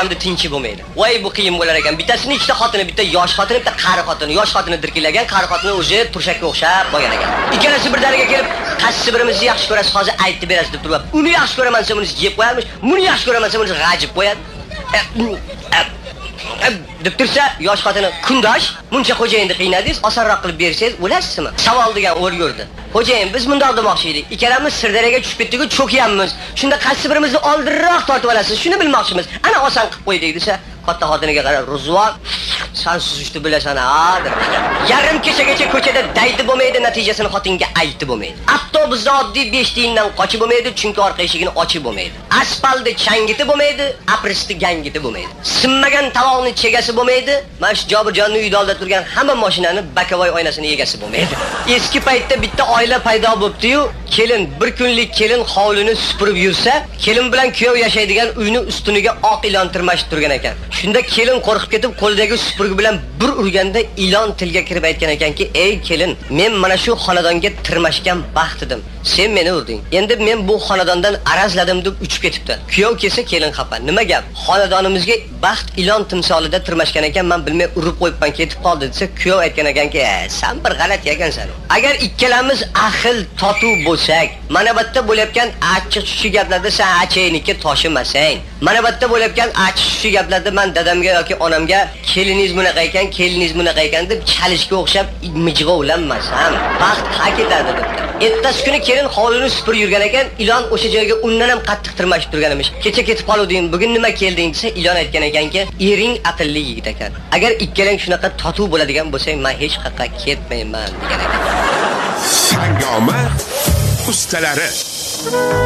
ikkalamda tinchi bo'lmaydi. Voy bu qiyin bo'lar ekan. Bittasini ikkita xotini, bitta yosh xotini, bitta qari xotini. Yosh xotini dirkilagan, qari xotini o'zi turshakka o'xshab bo'lgan ekan. Ikkalasi birdaniga kelib, qaysi birimizni yaxshi ko'rasiz, hozir aytib berasiz deb turib, uni yaxshi ko'raman, sen uni yeb qo'yarmish, buni yaxshi ko'raman, sen uni g'ajib qo'yadi. deb tursa, yosh xotini kundosh, muncha xo'jayinni qiynadingiz, osonroq qilib bersangiz, o'lasizmi? Savol degan o'rgurdi. Xo'jayin, biz bundoq demoqchi edik. Ikkalamiz Sirdaryoga tushib ketdik-ku, cho'kyapmiz. Shunda qaysi birimizni oldinroq tortib olasiz? Shuni bilmoqchimiz. Ana oson qilib qo'ydik desa, katta xotiniga qarab, "Ruzvon, sen suzishni bilasan, ha?" deb. Yarim kechagacha ko'chada daydi bo'lmaydi, natijasini xotinga aytib bo'lmaydi. Hatto bizda oddiy 5 tiyindan qochib bo'lmaydi, chunki orqa eshigini ochib bo'lmaydi. Asfaltni changiti bo'lmaydi, apristi gangiti bo'lmaydi. Sinmagan tovoqni chegasi bo'lmaydi. Mana shu Jobirjonning uyida olda turgan hamma mashinani bakavoy oynasini egasi bo'lmaydi. Eski paytda bitta oila paydo bo'libdi-yu, kelin bir kunlik kelin hovlini supurib yursa, kelin bilan kuyov yashaydigan uyni ustuniga oq ilon tirmashib turgan ekan. Shunda kelin qo'rqib ketib, qo'lidagi supurgi bilan bir urganda ilon tilga kirib aytgan ekanki, "Ey kelin, men mana shu xonadonga tirmashgan baxt edim. Sen meni urding. Endi men bu xonadondan arazladim" deb uchib ketibdi. Kuyov kelsa kelin xafa. Nima gap? Xonadonimizga baxt ilon timsolida tirmashgan ekan, men bilmay urib qo'yibman, ketib qoldi desa, kuyov aytgan ekanki, "Sen bir g'alati ekansan." Agar ikkalamiz ahil, totuv bo'lsak, mana bu yerda bo'layotgan achchiq-chuchuk gaplarda sen achayniki toshimasang, mana bu yerda bo'layotgan achchiq-chuchuk gaplarda men dadamga yoki onamga keliniz bunaqa ekan, keliniz bunaqa ekan deb chalishga o'xshab mijg'ovlanmasam, baxt haq etadi debdi. Ertasi kuni kelin hovlini supurib yurgan ekan, ilon o'sha joyga undan ham qattiq tirmashib turgan emish. Kecha ketib qoluvding, bugun nima kelding desa, ilon aytgan ekanki, "Ering aqlli yigit ekan. Agar ikkalang shunaqa totuv bo'ladigan bo'lsang, men hech qayerga ketmayman" degan ekan. Sangoma ustalari